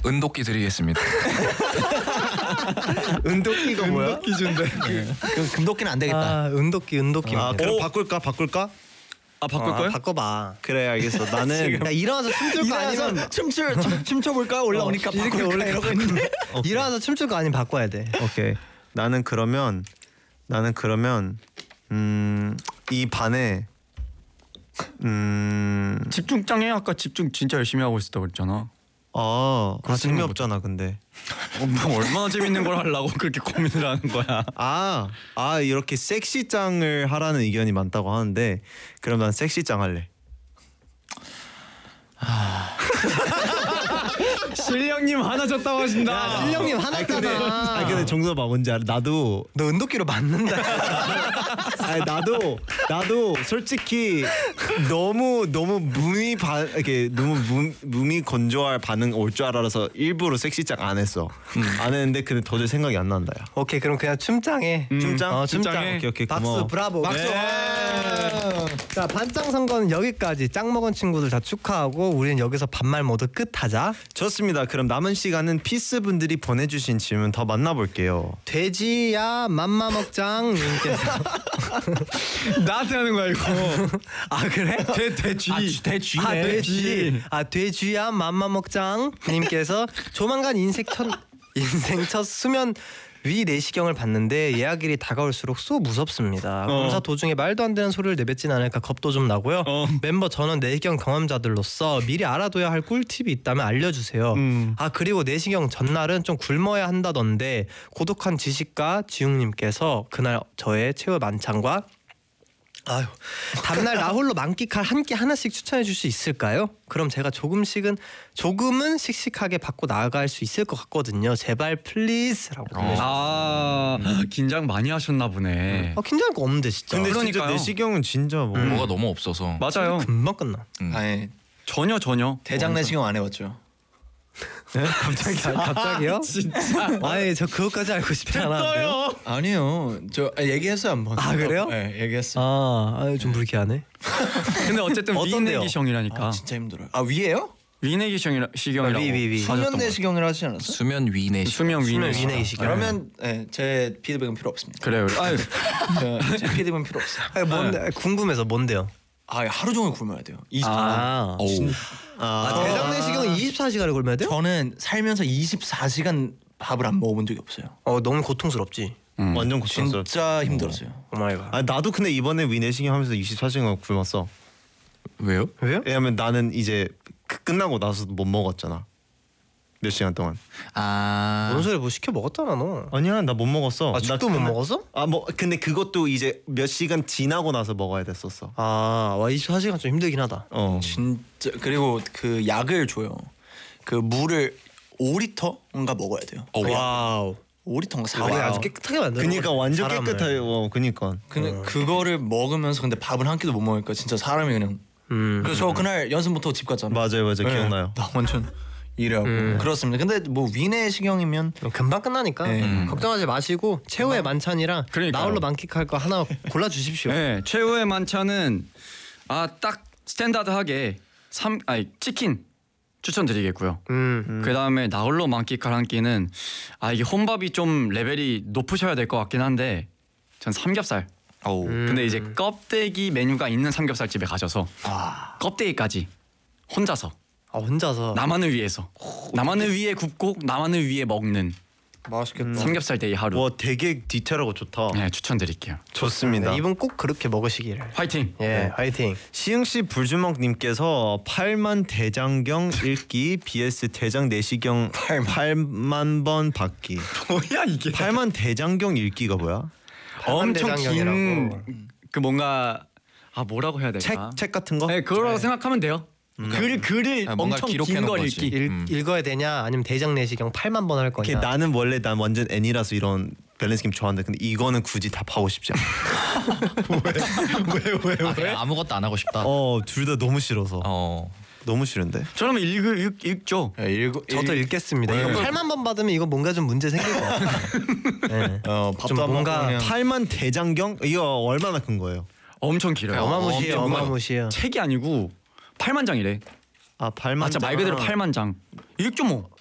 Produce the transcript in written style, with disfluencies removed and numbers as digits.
은도끼 드리겠습니다. 은도끼가 뭐야? 은도끼 준대. 그 금도끼는 안 되겠다. 아 은도끼. 아 그럼 바꿀까? 아 바꿀 거야? 바꿔봐. 그래 알겠어. 나는 야 일어나서 춤출 거 아니면 춤춰볼까? 올라오니까 이렇게 바꿀까? 올라 이러고 있는데. 일어나서 춤출 거 아니면 바꿔야 돼. 오케이. 나는 그러면 이 반에 집중장애 아까 집중 진짜 열심히 하고 있었다고 그랬잖아. 재미없잖아 근데. 뭐 얼마나 재밌는 걸 하려고 그렇게 고민을 하는 거야. 이렇게 섹시장을 하라는 의견이 많다고 하는데 그럼 난 섹시장 할래. 실령님 하나 줬다고 하신다. 실령님 화났잖아. 근데 정서봐 뭔지 알아? 나도 너 은도끼로 맞는다. 나도 솔직히 너무 이렇게 너무 몸이 건조할 반응 올 줄 알아서 일부러 섹시장 안 했어. 안 했는데 근데 도저히 생각이 안 난다 야. 오케이 그럼 그냥 춤장해. 춤장? 춤장. 오케이 박수 고마워. 브라보. 박수. 자 반장 선거는 여기까지. 짱 먹은 친구들 다 축하하고 우리는 여기서 반말 모두 끝하자. 좋습니다. 그럼 남은 시간은 피스 분들이 보내주신 질문 더 만나볼게요. 돼지야 맘마 먹장 님께서 나한테 하는 거야 이거. 아 그래? 돼쥐. 돼지. 돼지야 맘마 먹장 님께서 조만간 인생 첫 수면 위 내시경을 받는데 예약일이 다가올수록 쏘 무섭습니다. 검사 도중에 말도 안 되는 소리를 내뱉진 않을까 겁도 좀 나고요. 멤버 전원 내시경 경험자들로서 미리 알아둬야 할 꿀팁이 있다면 알려주세요. 그리고 내시경 전날은 좀 굶어야 한다던데 고독한 지식가 지웅님께서 그날 저의 최후 만찬과 다음날 나 홀로 만끽할 한 끼 하나씩 추천해 줄 수 있을까요? 그럼 제가 조금은 씩씩하게 받고 나아갈 수 있을 것 같거든요. 제발 플리즈라고 보내주셨어요. 긴장 많이 하셨나 보네. 긴장할 거 없는데 진짜. 근데 진짜 그러니까요. 내시경은 진짜 뭐가 너무 없어서. 맞아요. 금방 끝나. 아니 전혀. 대장 내시경 안 해봤죠. 갑자기요? 진짜. 아니 저 그것까지 알고 싶지 않았는데요. 아니요. 저 얘기했어요 한번. 그래요? 네 얘기했어요. 좀 불쾌하네. 근데 어쨌든 어떤데요? 위내기형이라니까. 진짜 힘들어요. 위에요? 위내기형이라고 위. 수면 내시경을 하지 않았어요? 수면 위 내시경. 수면 위내시경. 위내시경. 그러면 제 피드백은 필요 없습니다. 그래요. 제 피드백은 필요 없어요. 뭔데 궁금해서 뭔데요? 하루 종일 굶어야 돼요. 24시간. 대장 내시경은 24시간을 굶어야 돼요? 저는 살면서 24시간 밥을 안 먹어본 적이 없어요. 너무 고통스럽지. 완전 고통스럽. 진짜 힘들었어요. 오마이갓. 나도 근데 이번에 위내시경 하면서 24시간 굶었어. 왜요? 왜냐면 나는 이제 끝나고 나서 못 먹었잖아. 몇 시간 동안. 뭔 소리 뭐 시켜 먹었잖아 너. 아니야 나 못 먹었어. 죽도 못 먹었어? 근데 그것도 이제 몇 시간 지나고 나서 먹어야 됐었어. 24시간 좀 힘들긴 하다. 진짜. 그리고 그 약을 줘요. 그 물을 5리터인가 먹어야 돼요. 와우. 5리터인가 4리터. 우리 아주 깨끗하게 만들어. 그니까 완전 사람을. 깨끗해요. 그니까. 근데 그거를 먹으면서 근데 밥을 한 끼도 못 먹으니까 진짜 사람이 그냥. 그래서 저 그날 연습부터 집 갔잖아요. 맞아요 기억나요. 나 완전 이래하고 그렇습니다. 근데 뭐 위내시경이면 금방 끝나니까 걱정하지 마시고 최후의 만찬이라 그러니까요. 나홀로 만끽할 거 하나 골라 주십시오. 네, 최후의 만찬은 딱 스탠다드하게 치킨 추천드리겠고요. 그 다음에 나홀로 만끽할 한 끼는 이게 혼밥이 좀 레벨이 높으셔야 될 것 같긴 한데 전 삼겹살. 근데 이제 껍데기 메뉴가 있는 삼겹살 집에 가셔서 껍데기까지 혼자서 혼자서 나만을 위해서 나만을 위해 굽고 나만을 위해 먹는 맛있겠다. 삼겹살 데이 하루. 되게 디테일하고 좋다. 네, 추천드릴게요. 좋습니다. 이분 꼭 그렇게 먹으시기를. 화이팅. 화이팅. 시흥씨 불주먹님께서 8만 대장경 읽기 vs 대장 내시경 8만 번 받기. 뭐야 이게? 8만 대장경 읽기가 뭐야? 엄청 긴 대장경이라고. 그 뭔가 뭐라고 해야 될까? 책 같은 거? 네, 그거라고 생각하면 돼요. 글을 뭔가 엄청 기록해 긴 놓은 걸 거지. 읽기. 읽어야 되냐 아니면 대장 내시경 8만 번 할 거냐. 나는 원래 난 완전 애니라서 이런 밸런스 게임 좋아하는데 근데 이거는 굳이 답하고 싶지 않아. 그냥 아무것도 안 하고 싶다. 둘 다 너무 싫어서. 너무 싫은데. 저라면 읽죠. 저도 읽겠습니다. 이거 8만 번 받으면 이거 뭔가 좀 문제 생길 것 같아요. 밥도 좀 안 뭔가 먹고 그냥 8만 대장경? 이거 얼마나 큰 거예요? 엄청 길어요. 어마무시해요. 어마무시해요. 책이 아니고 8만 장이래. 8만 진짜 말 그대로 8만 장. 읽죠 뭐.